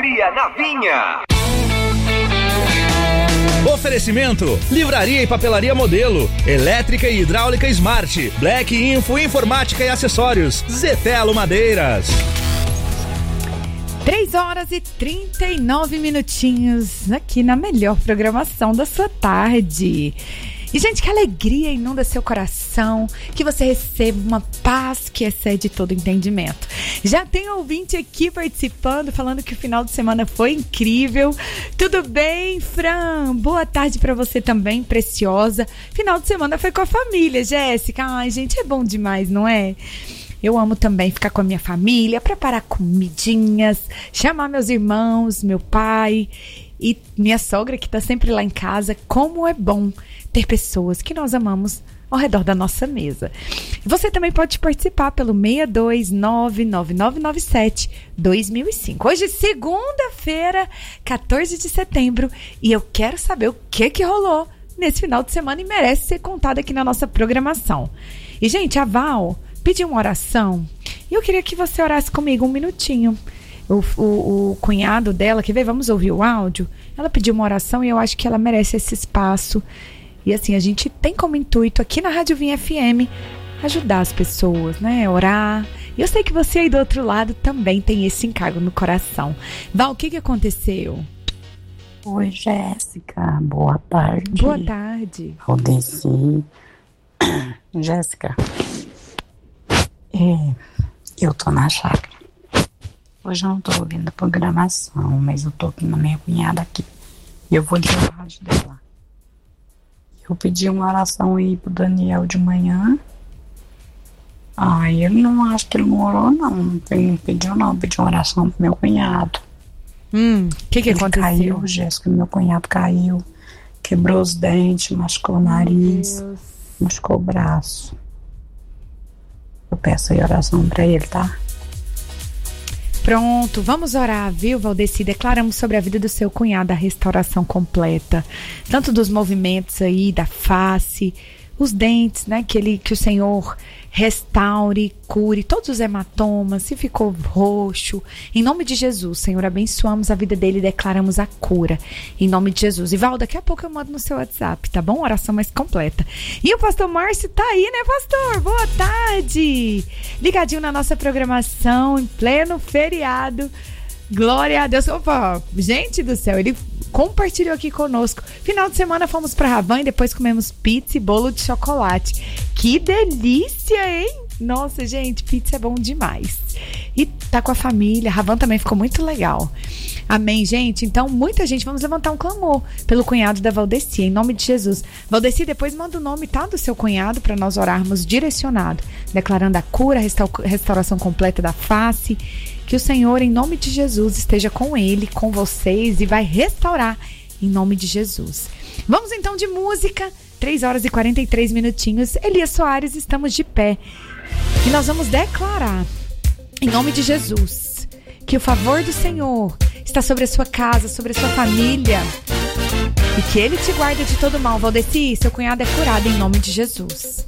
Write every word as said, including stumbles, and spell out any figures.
Alegria na Vinha. Oferecimento: Livraria e Papelaria Modelo, Elétrica e Hidráulica Smart, Black Info Informática e Acessórios, Zetelo Madeiras. três horas e trinta e nove minutinhos aqui na melhor programação da sua tarde. E, gente, que alegria inunda seu coração, que você receba uma paz que excede todo entendimento. Já tem ouvinte aqui participando, falando que o final de semana foi incrível. Tudo bem, Fran? Boa tarde pra você também, preciosa. Final de semana foi com a família, Jéssica. Ai, gente, é bom demais, não é? Eu amo também ficar com a minha família, preparar comidinhas, chamar meus irmãos, meu pai e minha sogra que tá sempre lá em casa. Como é bom ter pessoas que nós amamos ao redor da nossa mesa. Você também pode participar pelo seis dois nove nove nove nove sete dois mil e cinco. Hoje, segunda-feira, quatorze de setembro, e eu quero saber o que que rolou nesse final de semana e merece ser contado aqui na nossa programação. E, gente, a Val pediu uma oração e eu queria que você orasse comigo um minutinho. O, o, o cunhado dela, quer ver? Vamos ouvir o áudio? Ela pediu uma oração e eu acho que ela merece esse espaço. E assim, a gente tem como intuito aqui na Rádio Vinha F M ajudar as pessoas, né? Orar. E eu sei que você aí do outro lado também tem esse encargo no coração. Val, o que que aconteceu? Oi, Jéssica. Boa tarde. Boa tarde. Valdeci. Jéssica, é, eu tô na chácara. Hoje eu não tô ouvindo a programação, mas eu tô com a minha cunhada aqui. E eu vou ligar a rádio dela. Eu pedi uma oração aí pro Daniel de manhã. Ah, ele não acho que ele não orou, não. Ele não pediu, não. Pediu uma oração pro meu cunhado. Hum, o que que ele aconteceu? Caiu, Jéssica, meu cunhado caiu. Quebrou os dentes, machucou o nariz, machucou o braço. Eu peço aí oração pra ele, tá? Pronto, vamos orar, viu, Valdeci? Declaramos sobre a vida do seu cunhado a restauração completa, tanto dos movimentos aí, da face, os dentes, né, que, ele, que o Senhor restaure, cure todos os hematomas, se ficou roxo, em nome de Jesus, Senhor, abençoamos a vida dele e declaramos a cura, em nome de Jesus. E Val, daqui a pouco eu mando no seu WhatsApp, tá bom? Oração mais completa. E o pastor Márcio tá aí, né, pastor? Boa tarde! Ligadinho na nossa programação, em pleno feriado. Glória a Deus. Opa, gente do céu, ele compartilhou aqui conosco. Final de semana fomos pra Ravan e depois comemos pizza e bolo de chocolate. Que delícia, hein? Nossa, gente, pizza é bom demais. E tá com a família. Ravan também ficou muito legal. Amém, gente? Então, muita gente, vamos levantar um clamor pelo cunhado da Valdeci, em nome de Jesus. Valdeci, depois manda o nome, tá, do seu cunhado para nós orarmos direcionado, declarando a cura, a restauração completa da face. Que o Senhor, em nome de Jesus, esteja com ele, com vocês e vai restaurar em nome de Jesus. Vamos então de música, três horas e quarenta e três minutinhos. Elias Soares, estamos de pé. E nós vamos declarar, em nome de Jesus, que o favor do Senhor está sobre a sua casa, sobre a sua família. E que ele te guarde de todo mal. Valdeci, seu cunhado é curado em nome de Jesus.